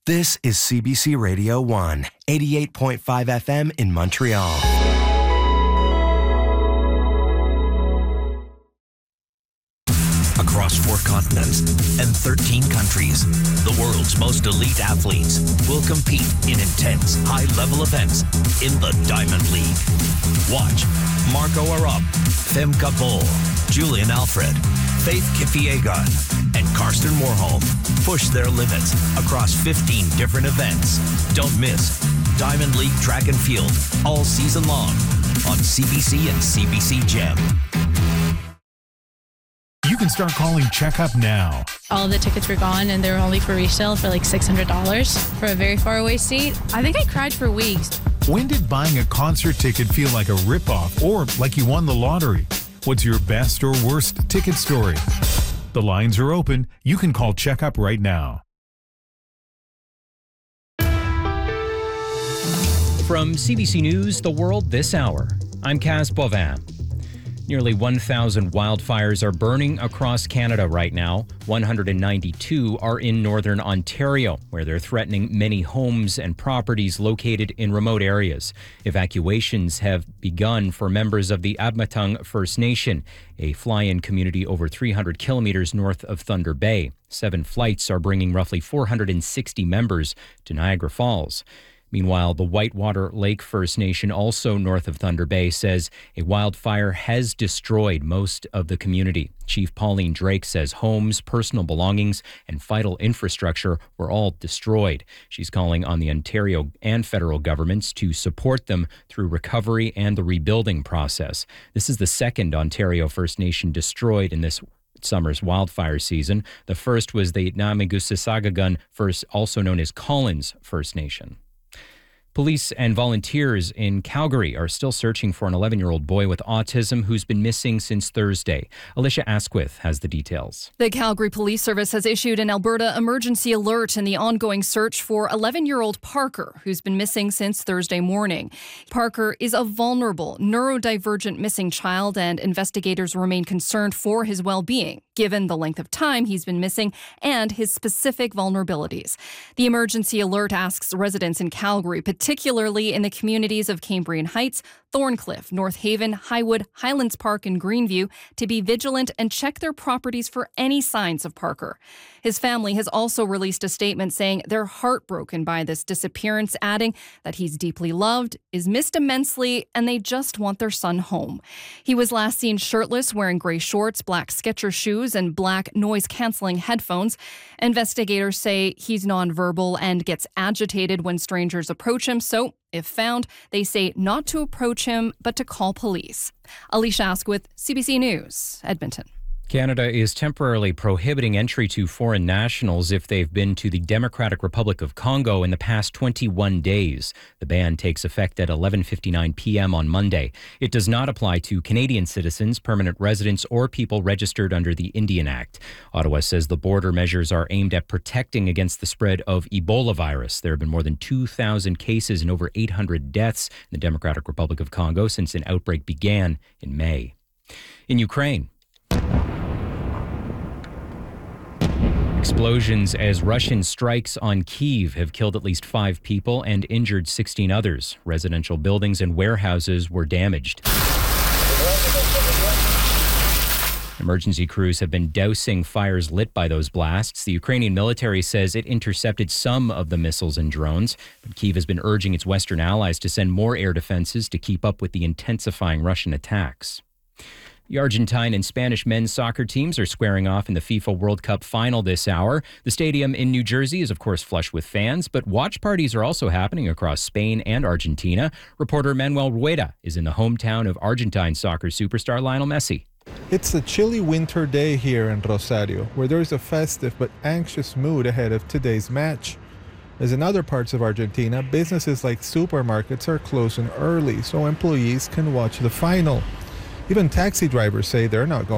This is CBC Radio 1, 88.5 FM in Montreal. Across 4 continents and 13 countries, the world's most elite athletes will compete in intense, high-level events in the Diamond League. Watch Marco Arop, Femke Bol, Julian Alfred, Faith Kipyegon, and Karsten Warholm push their limits across 15 different events. Don't miss Diamond League Track and Field all season long on CBC and CBC Gem. You can start calling Checkup now. All of the tickets were gone and they were only for resale for like $600 for a very far away seat. I think I cried for weeks. When did buying a concert ticket feel like a ripoff or like you won the lottery? What's your best or worst ticket story? The lines are open. You can call Checkup right now. From CBC News, The World This Hour, I'm Kaz Bovin. Nearly 1,000 wildfires are burning across Canada right now. 192 are in northern Ontario, where they're threatening many homes and properties located in remote areas. Evacuations have begun for members of the Admatang First Nation, a fly-in community over 300 kilometers north of Thunder Bay. 7 flights are bringing roughly 460 members to Niagara Falls. Meanwhile, the Whitewater Lake First Nation, also north of Thunder Bay, says a wildfire has destroyed most of the community. Chief Pauline Drake says homes, personal belongings, and vital infrastructure were all destroyed. She's calling on the Ontario and federal governments to support them through recovery and the rebuilding process. This is the second Ontario First Nation destroyed in this summer's wildfire season. The first was the Namigussisagagun First, also known as Collins First Nation. Police and volunteers in Calgary are still searching for an 11-year-old boy with autism who's been missing since Thursday. Alicia Asquith has the details. The Calgary Police Service has issued an Alberta emergency alert in the ongoing search for 11-year-old Parker, who's been missing since Thursday morning. Parker is a vulnerable, neurodivergent missing child, and investigators remain concerned for his well-being, given the length of time he's been missing and his specific vulnerabilities. The emergency alert asks residents in Calgary, particularly in the communities of Cambrian Heights, Thorncliffe, North Haven, Highwood, Highlands Park, and Greenview to be vigilant and check their properties for any signs of Parker. His family has also released a statement saying they're heartbroken by this disappearance, adding that he's deeply loved, is missed immensely, and they just want their son home. He was last seen shirtless, wearing gray shorts, black Skechers shoes, and black noise-canceling headphones. Investigators say he's nonverbal and gets agitated when strangers approach him, so if found, they say not to approach him, but to call police. Alicia Asquith, CBC News, Edmonton. Canada is temporarily prohibiting entry to foreign nationals if they've been to the Democratic Republic of Congo in the past 21 days. The ban takes effect at 11:59 p.m. on Monday. It does not apply to Canadian citizens, permanent residents, or people registered under the Indian Act. Ottawa says the border measures are aimed at protecting against the spread of Ebola virus. There have been more than 2,000 cases and over 800 deaths in the Democratic Republic of Congo since an outbreak began in May. In Ukraine, explosions as Russian strikes on Kyiv have killed at least 5 people and injured 16 others. Residential buildings and warehouses were damaged. Emergency crews have been dousing fires lit by those blasts. The Ukrainian military says it intercepted some of the missiles and drones, but Kyiv has been urging its Western allies to send more air defenses to keep up with the intensifying Russian attacks. The Argentine and Spanish men's soccer teams are squaring off in the FIFA World Cup final this hour. The stadium in New Jersey is, of course, flush with fans, but watch parties are also happening across Spain and Argentina. Reporter Manuel Rueda is in the hometown of Argentine soccer superstar Lionel Messi. It's a chilly winter day here in Rosario, where there is a festive but anxious mood ahead of today's match. As in other parts of Argentina, businesses like supermarkets are closing early so employees can watch the final. Even taxi drivers say they're not going